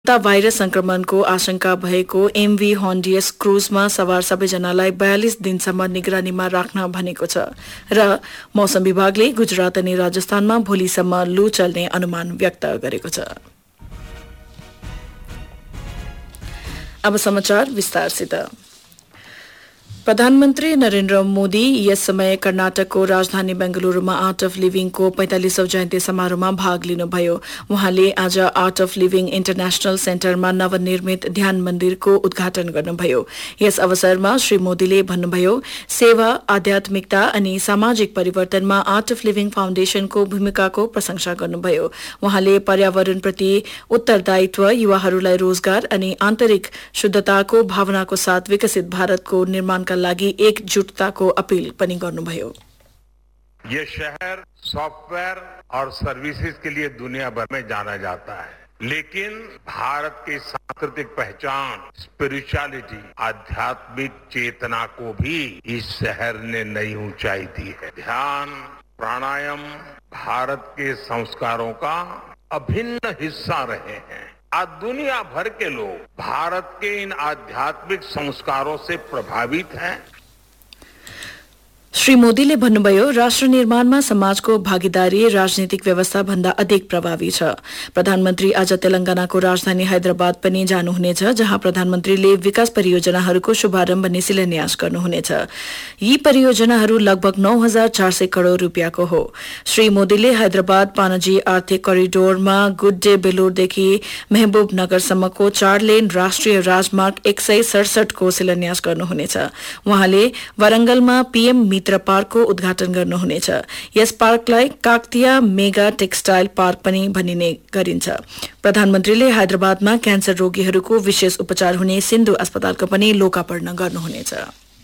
Virus संक्रमणको आशंका भएको एमभी हन्डियस क्रुजमा सवार सबैजनालाई 42 दिनसम्म निगरानीमा राख्न भनेको छ र मौसम विभागले गुजरात अनि राजस्थानमा भोलिसम्म लू चल्ने अनुमान व्यक्त गरेको छ। अब समाचार विस्तारसित। प्रधानमन्त्री नरेन्द्र मोदी यस समय कर्नाटकको राजधानी बेंगलुरूमा आर्ट अफ लिभिङको 45औं जयन्ती समारोहमा भाग लिनुभयो। उहाँले आज आर्ट अफ लिभिङ इन्टरनेशनल सेन्टरमा नवनिर्मित ध्यान मन्दिरको उद्घाटन गर्नुभयो। यस अवसरमा श्री मोदीले भन्नुभयो, सेवा, आध्यात्मिकता अनि सामाजिक परिवर्तनमा आर्ट अफ लिभिङ फाउन्डेशनको भूमिकाको प्रशंसा गर्नुभयो। उहाँले पर्यावरणप्रति उत्तरदायित्व, युवाहरूलाई रोजगार अनि आन्तरिक शुद्धताको भावनाको साथ विकसित भारतको निर्माण लागि एकजुटताको अपील पनि गर्नुभयो। ये शहर सॉफ्टवेयर और सर्विसेज के लिए दुनिया भर में जाना जाता है, लेकिन भारत की सांस्कृतिक पहचान, स्पिरिचुअलिटी, आध्यात्मिक चेतना को भी इस शहर ने नई ऊंचाई दी है। ध्यान, प्राणायाम भारत के संस्कारों का अभिन्न हिस्सा रहे हैं। आज दुनिया भर के लोग भारत के इन आध्यात्मिक संस्कारों से प्रभावित हैं। श्री मोदीले भन्नुभयो, राष्ट्र निर्माणमा समाजको भागीदारी राजनीतिक व्यवस्था भन्दा अधिक प्रभावी छ। प्रधानमन्त्री आज तेलंगानाको राजधानी हैदराबाद पनि जानुहुनेछ, जहाँ प्रधानमन्त्रीले विकास परियोजनाहरूको शुभारम्भ अनि शिलान्यास गर्नुहुनेछ। यी परियोजनाहरू लगभग 9,400 करोड़ रुपियाँको हो। श्री मोदीले हैदराबाद पानाजी आर्थिक करिडोरमा गुड्डे बेलुरदेखि मेहबूब नगरसम्मको 4 लेन राष्ट्रिय राजमार्ग 167 को शिलान्यास गर्नुहुनेछ। उहाँले वरंगलमा पीएम मित्र पार्कको उद्घाटन गर्नुहुनेछ। यस पार्कलाई काकतिया मेगा टेक्सटाइल पार्क पनि भनिने गरिन्छ। प्रधानमन्त्रीले हैदराबादमा क्यान्सर रोगीहरूको विशेष उपचार हुने सिन्धु अस्पतालको पनि लोकार्पण गर्नुहुनेछ।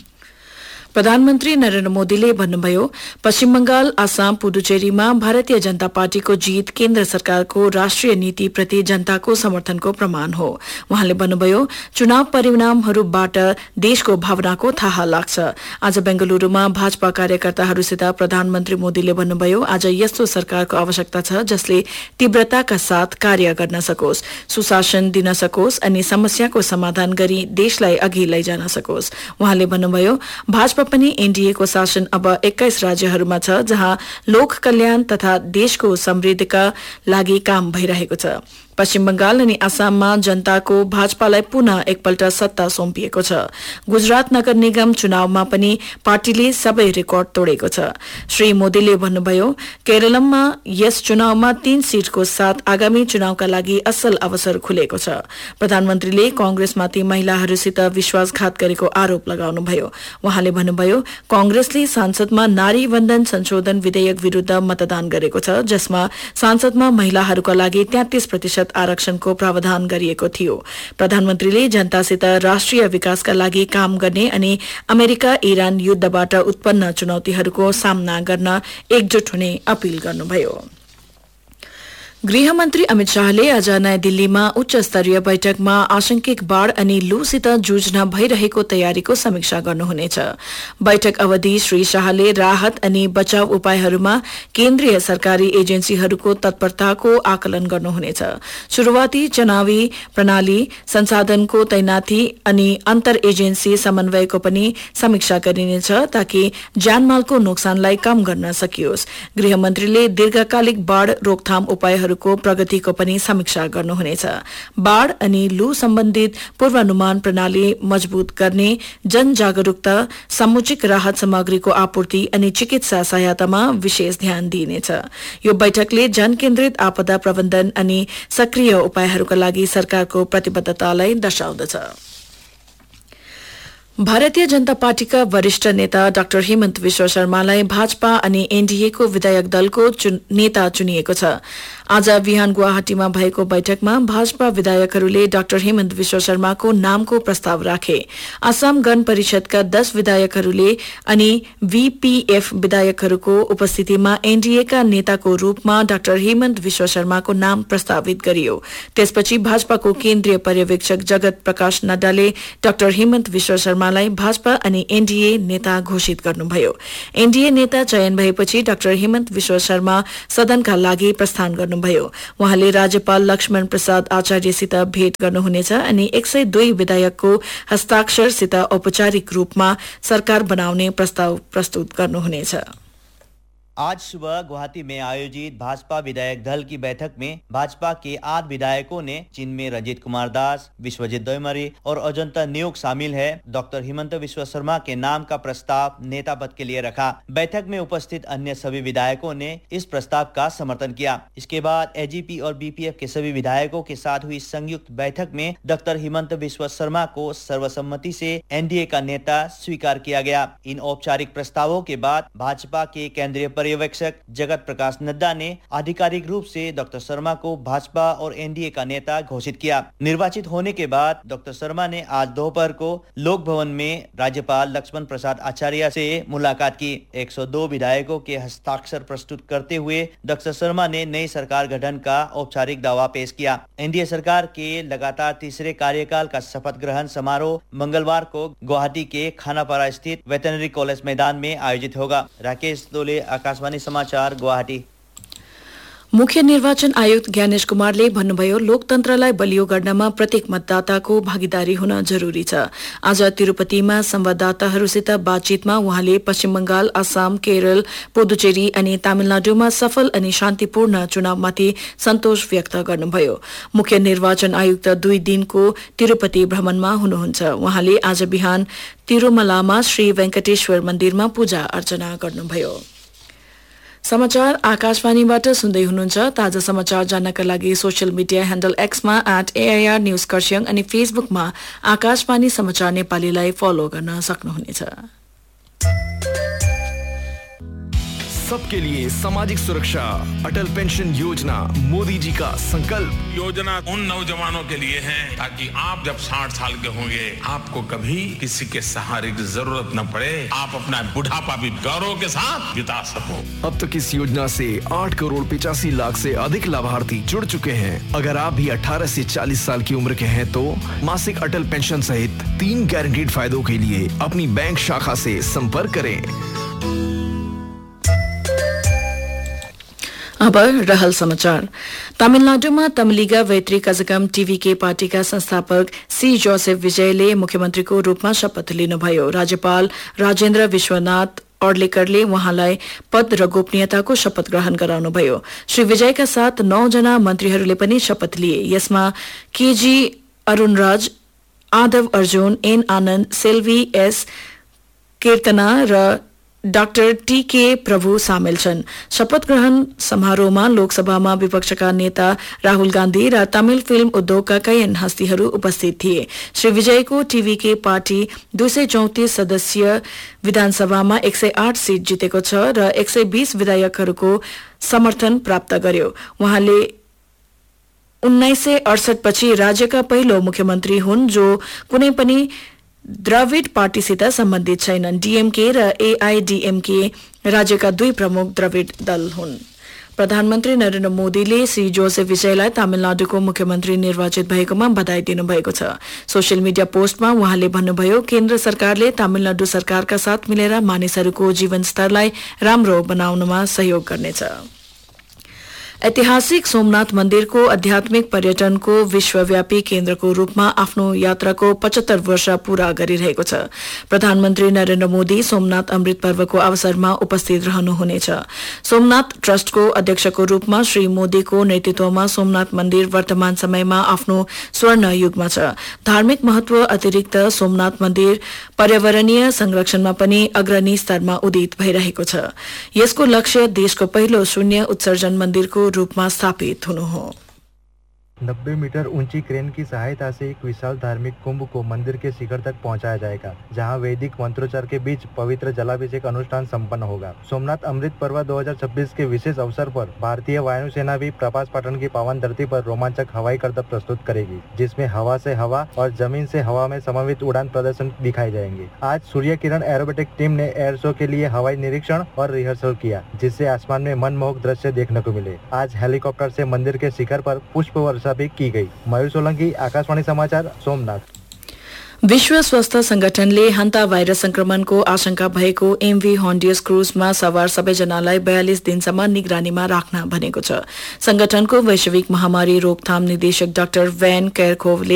प्रधानमन्त्री नरेन्द्र मोदीले भन्नुभयो, पश्चिम बंगाल, आसाम, पुडुचेरीमा भारतीय जनता पार्टीको जीत केन्द्र सरकारको राष्ट्रिय नीतिप्रति जनताको समर्थनको प्रमाण हो। उहाँले भन्नुभयो, चुनाव परिणामहरूबाट देशको भावनाको थाहा लाग्छ। आज बेंगलुरूमा भाजपा कार्यकर्ताहरूसित प्रधानमन्त्री मोदीले भन्नुभयो, आज यस्तो सरकारको आवश्यकता छ जसले तीव्रताका साथ कार्य गर्न सकोस्, सुशासन दिन सकोस् अनि समस्याको समाधान गरी देशलाई अघि लैजान सकोस्। उहाँले भन्नुभयो, भाजपा पनि एनडीएको शासन अब 21 राज्यहरूमा छ, जहाँ लोक कल्याण तथा देशको समृद्धिका लागि काम भइरहेको छ। पश्चिम बंगाल अनि आसाममा जनताको भाजपालाई पुनः एकपल्ट सत्ता सुम्पिएको छ। गुजरात नगर निगम चुनावमा पनि पार्टीले सबै रेकर्ड तोडेको छ। श्री मोदीले भन्नुभयो, केरलमा यस चुनावमा 3 सीटको साथ आगामी चुनावका लागि असल अवसर खुलेको छ। प्रधानमन्त्रीले कांग्रेसमाथि महिलाहरूसित विश्वासघात गरेको आरोप लगाउनुभयो। उहाँले भन्नुभयो, कांग्रेसले संसदमा नारी वन्दन संशोधन विधेयक विरूद्ध मतदान गरेको छ, जसमा संसदमा महिलाहरूका लागि 33% आरक्षणको प्रावधान गरिएको थियो। प्रधानमन्त्रीले जनतासित राष्ट्रिय विकासका लागि काम गर्ने अनि अमेरिका इरान युद्धबाट उत्पन्न चुनौतीहरूको सामना गर्न एकजुट हुने अपील गर्नुभयो। गृहमन्त्री अमित शाहले आज नयाँ दिल्लीमा उच्च स्तरीय बैठकमा आशंकित बाढ़ अनि लूसित जुझ्न भइरहेको तयारीको समीक्षा गर्नुहुनेछ। बैठक अवधि श्री शाहले राहत अनि बचाव उपायहरूमा केन्द्रीय सरकारी एजेन्सीहरूको तत्परताको आकलन गर्नुहुनेछ। शुरूआती चुनावी प्रणाली, संसाधनको तैनाती अनि अन्तर एजेन्सी समन्वयको पनि समीक्षा गरिनेछ, ताकि जानमालको नोक्सानलाई कम गर्न सकियोस्। गृहमन्त्रीले दीर्घकालिक बाढ़ रोकथाम उपायहरू को प्रगतिको पनि समीक्षा गर्नुहुनेछ। बाढ़ अनि लू सम्बन्धित पूर्वानुमान प्रणाली मजबूत गर्ने, जनजागरूकता, समुचित राहत सामग्रीको आपूर्ति अनि चिकित्सा सहायतामा विशेष ध्यान दिइनेछ। यो बैठकले जनकेन्द्रित आपदा प्रबन्धन अनि सक्रिय उपायहरूका लागि सरकारको प्रतिबद्धतालाई दर्शाउँदछ। भारतीय जनता पार्टीका वरिष्ठ नेता डाक्टर हेमन्त विश्व शर्मालाई भाजपा अनि एनडीएको विधायक दलको नेता चुनिएको छ। आज बिहान गुवाहाटीमा भएको बैठकमा भाजपा विधायकहरूले डाक्टर हेमन्त विश्व शर्माको नामको प्रस्ताव राखे। आसाम गण परिषदका 10 विधायकहरूले अनि वीपीएफ विधायकहरूको उपस्थितिमा एनडीएका नेताको रूपमा डाक्टर हेमन्त विश्व शर्माको नाम प्रस्तावित गरियो। त्यसपछि भाजपाको केन्द्रीय पर्यवेक्षक जगत प्रकाश नड्डाले डाक्टर हेमन्त विश्व शर्मालाई भाजपा अनि एनडीए नेता घोषित गर्नुभयो। एनडीए नेता चयन भएपछि डाक्टर हेमन्त विश्व शर्मा सदनका लागि प्रस्थान गर्नु गर्नुभयो। उहाँले राज्यपाल लक्ष्मण प्रसाद आचार्यसित भेट गर्नुहुनेछ अनि 102 विधायकको हस्ताक्षरसित औपचारिक रूपमा सरकार बनाउने प्रस्ताव प्रस्तुत गर्नुहुनेछ। आज सुबह गुवाहाटी में आयोजित भाजपा विधायक दल की बैठक में भाजपा के 8 विधायकों ने, जिनमें रंजीत कुमार दास, विश्वजीत दोयमरी और अजंता न्योक शामिल है, डॉक्टर हिमंत विश्व शर्मा के नाम का प्रस्ताव नेता पद के लिए रखा। बैठक में उपस्थित अन्य सभी विधायकों ने इस प्रस्ताव का समर्थन किया। इसके बाद एजीपी और बीपीएफ के सभी विधायकों के साथ हुई संयुक्त बैठक में डॉक्टर हिमंत विश्व शर्मा को सर्वसम्मति से एनडीए का नेता स्वीकार किया गया। इन औपचारिक प्रस्तावों के बाद भाजपा के केंद्रीय पर्यवेक्षक जगत प्रकाश नड्डा ने आधिकारिक रूप से डॉक्टर शर्मा को भाजपा और एनडीए का नेता घोषित किया। निर्वाचित होने के बाद डॉक्टर शर्मा ने आज दोपहर को लोक भवन में राज्यपाल लक्ष्मण प्रसाद आचार्य से मुलाकात की। 102 विधायकों के हस्ताक्षर प्रस्तुत करते हुए डॉक्टर शर्मा ने नई सरकार गठन का औपचारिक दावा पेश किया। एनडीए सरकार के लगातार तीसरे कार्यकाल का शपथ ग्रहण समारोह मंगलवार को गुवाहाटी के खानापारा स्थित वेटनरी कॉलेज मैदान में आयोजित होगा। राकेश दोले, आकाशवाणी समाचार, गुवाहाटी। मुख्य निर्वाचन आयुक्त ज्ञानेश कुमारले भन्नुभयो, लोकतन्त्रलाई बलियो गर्नमा प्रत्येक मतदाताको भागीदारी हुन जरूरी छ। आज तिरुपतिमा संवाददाताहरूसित बातचीतमा उहाँले पश्चिम बंगाल, आसाम, केरल, पुदुचेरी अनि तमिलनाडुमा सफल अनि शान्तिपूर्ण चुनावमाथि सन्तोष व्यक्त गर्नुभयो। मुख्य निर्वाचन आयुक्त 2 दिनको तिरुपति भ्रमणमा हुनुहुन्छ। उहाँले आज बिहान तिरुमलामा श्री वेंकटेश्वर मन्दिरमा पूजा अर्चना गर्नुभयो। समाचार आकाशवाणीबाट सुन्दै हुनुहुन्छ। ताजा समाचार जान्नका लागि social media handle एक्समा @AIR news Kurseong अनि फेसबुकमा आकाशवाणी समाचार नेपालीलाई फलो गर्न सक्नुहुनेछ। सबके लिए सामाजिक सुरक्षा, अटल पेंशन योजना, मोदी जी का संकल्प। योजना उन नौजवानों के लिए है ताकि आप जब 60 साल के होंगे आपको कभी किसी के सहारे की जरूरत न पड़े, आप अपना बुढ़ापा भी गौरव के साथ बिता सको। अब तक इस योजना से 8 करोड़ 85 लाख से अधिक लाभार्थी जुड़ चुके हैं। अगर आप भी 18 से 40 साल की उम्र के हैं तो मासिक अटल पेंशन सहित 3 गारंटीड फायदों के लिए अपनी बैंक शाखा से संपर्क करें। अब रहल समाचार। तमिलनाडुमा तमिलिगा वैत्री कजगम टीवीके पार्टीका संस्थापक सी जोसेफ विजयले मुख्यमन्त्रीको रूपमा शपथ लिनुभयो। राज्यपाल राजेन्द्र विश्वनाथ अर्लेकरले उहाँलाई पद र गोपनीयताको शपथ ग्रहण गराउनुभयो। श्री विजयका साथ 9 जना मन्त्रीहरूले पनि शपथ लिए। यसमा KG Arunraj, आदव Arjun, an Anand, Selvi S कीर्तना र डाक्टर टीके प्रभु सामेल छन्। शपथ ग्रहण समारोहमा लोकसभामा विपक्षका नेता राहुल गान्धी र तमिल फिल्म उद्योगका कैयन हस्तीहरू उपस्थित थिए। श्री विजयको टीवीके पार्टी 234 सदस्यीय विधानसभामा 108 सीट जितेको छ र 120 विधायकहरूको समर्थन प्राप्त गर्यो। उहाँले 1968 पछि राज्यका पहिलो मुख्यमन्त्री हुन् जो कुनै पनि द्रविड पार्टीसित सम्बन्धित छैनन्। डीएमके र एआईडीएमके राज्यका 2 प्रमुख द्रविड दल हुन्। प्रधानमन्त्री नरेन्द्र मोदीले श्री जोसेफ विजयलाई तमिलनाडुको मुख्यमन्त्री निर्वाचित भएकोमा बधाई दिनुभएको छ। सोशल मिडिया पोस्टमा उहाँले भन्नुभयो, केन्द्र सरकारले तमिलनाडु सरकारका साथ मिलेर मानिसहरूको जीवनस्तरलाई राम्रो बनाउनमा सहयोग गर्नेछ। ऐतिहासिक सोमनाथ मन्दिरको आध्यात्मिक पर्यटनको विश्वव्यापी केन्द्रको रूपमा आफ्नो यात्राको 75 वर्ष पूरा गरिरहेको छ। प्रधानमन्त्री नरेन्द्र मोदी सोमनाथ अमृत पर्वको अवसरमा उपस्थित रहनुहुनेछ। सोमनाथ ट्रस्टको अध्यक्षको रूपमा श्री मोदीको नेतृत्वमा सोमनाथ मन्दिर वर्तमान समयमा आफ्नो स्वर्ण युगमा छ। धार्मिक महत्व अतिरिक्त सोमनाथ मन्दिर पर्यावरणीय संरक्षणमा पनि अग्रणी स्तरमा उदित भइरहेको छ। यसको लक्ष्य देशको पहिलो शून्य उत्सर्जन मन्दिरको रूप में स्थापित हुनु हो। 90 मीटर ऊंची क्रेन की सहायता से एक विशाल धार्मिक कुंभ को मंदिर के शिखर तक पहुंचाया जाएगा, जहां वैदिक मंत्रोच्चार के बीच पवित्र जलाभिषेक अनुष्ठान संपन्न होगा। सोमनाथ अमृत पर्व 2026 के विशेष अवसर पर भारतीय वायुसेना भी प्रभास पाटन की पावन धरती पर रोमांचक हवाई करतब प्रस्तुत करेगी, जिसमें हवा से हवा और जमीन से हवा में समन्वित उड़ान प्रदर्शन दिखाए जाएंगे। आज सूर्य किरण एरोबेटिक टीम ने एयर शो के लिए हवाई निरीक्षण और रिहर्सल किया, जिससे आसमान में मनमोहक दृश्य देखने को मिले। आज हेलीकॉप्टर से मंदिर के शिखर पर पुष्प वर्षा भी की गई। मयूर सोलंकी, आकाशवाणी समाचार, सोमनाथ। विश्व स्वास्थ्य संगठनले हन्ता भाइरस संक्रमणको आशंका भएको एमभी हन्डियस क्रूजमा सवार सबैजनालाई 42 दिनसम्म निगरानीमा राख्न भनेको छ। संगठनको वैश्विक महामारी रोकथाम निर्देशक डाक्टर भ्यान केयरखोभले